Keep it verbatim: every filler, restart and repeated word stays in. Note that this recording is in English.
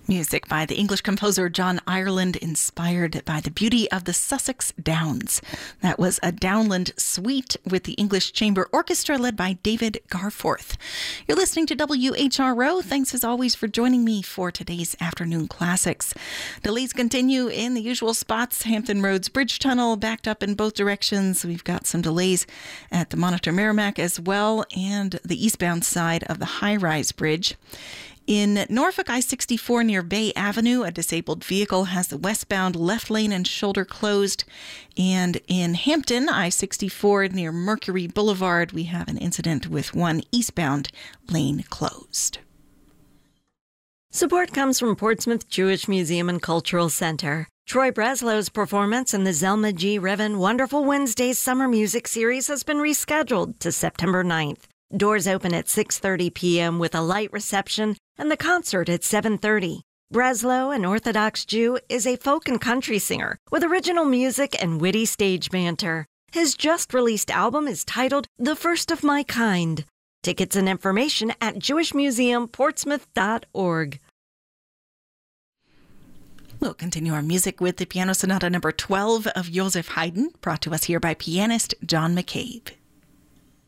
Music by the English composer John Ireland, inspired by the beauty of the Sussex Downs. That was a Downland suite with the English Chamber Orchestra led by David Garforth. You're listening to W H R O. Thanks as always for joining me for today's Afternoon Classics. Delays continue in the usual spots. Hampton Roads Bridge Tunnel backed up in both directions. We've got some delays at the Monitor Merrimack as well, and the eastbound side of the High Rise Bridge. In Norfolk, I sixty-four near Bay Avenue, a disabled vehicle has the westbound left lane and shoulder closed. And in Hampton, I sixty-four near Mercury Boulevard, we have an incident with one eastbound lane closed. Support comes from Portsmouth Jewish Museum and Cultural Center. Troy Breslow's performance in the Zelma G. Riven Wonderful Wednesdays Summer Music Series has been rescheduled to September ninth. Doors open at six thirty p.m. with a light reception and the concert at seven thirty. Breslow, an Orthodox Jew, is a folk and country singer with original music and witty stage banter. His just-released album is titled The First of My Kind. Tickets and information at jewish museum portsmouth dot org. We'll continue our music with the Piano Sonata number twelve of Joseph Haydn, brought to us here by pianist John McCabe.